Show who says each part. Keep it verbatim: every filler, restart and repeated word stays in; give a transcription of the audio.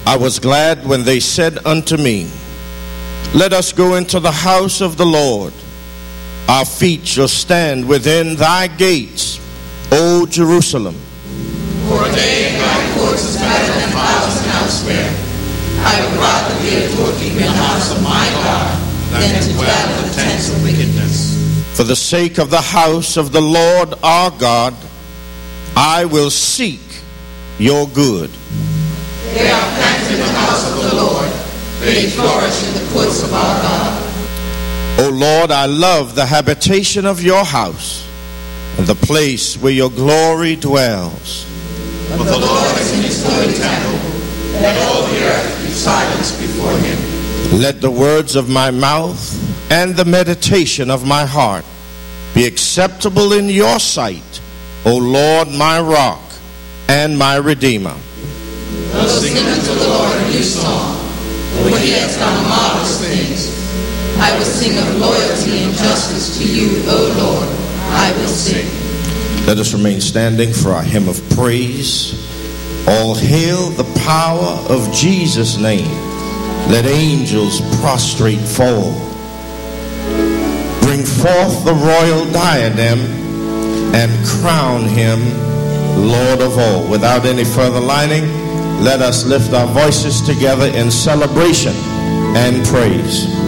Speaker 1: I was glad when they said unto me, let us go into the house of the Lord. Our feet shall stand within thy gates, O Jerusalem.
Speaker 2: For a day in thy courts is better than a thousand elsewhere. I would rather be a doorkeeper in the house of my God than to dwell in the tents of wickedness.
Speaker 1: For the sake of the house of the Lord our God, I will seek your good.
Speaker 2: They are planted in the house of the Lord. They flourish in the courts of our God.
Speaker 1: O Lord, I love the habitation of your house, and the place where your glory dwells.
Speaker 2: For the Lord is in his holy temple. Let all the earth be silent before him.
Speaker 1: Let the words of my mouth and the meditation of my heart be acceptable in your sight, O Lord, my rock and my redeemer.
Speaker 2: I will sing unto the Lord a new song, for he has done marvelous things. I will sing of loyalty and justice to you, O Lord. I will sing.
Speaker 1: Let us remain standing for our hymn of praise. All hail the power of Jesus' name. Let angels prostrate fall. Bring forth the royal diadem and crown him Lord of all. Without any further lining, let us lift our voices together in celebration and praise.